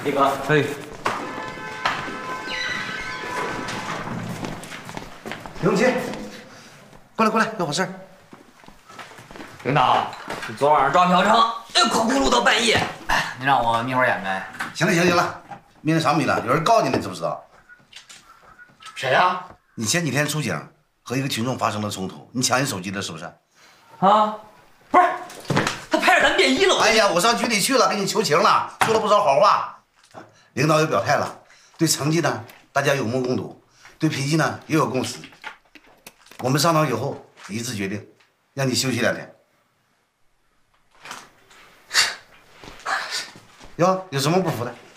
李哥， 哎， 刘永清，过来，有好事儿。 领导，你昨晚上抓嫖娼，狂呼噜到半夜，你让我眯会儿眼呗。 行了，眯了啥眯了？有人告你了，你知不知道？ 谁呀？ 你前几天出警，和一个群众发生了冲突，你抢人手机了是不是？ 啊，不是，他拍着咱便衣了。 哎呀，我上局里去了，给你求情了，说了不少好话。领导也表态了，对成绩呢，大家有目共睹；对脾气呢，也有共识。我们商讨以后一致决定，让你休息2天。哟，有什么不服的？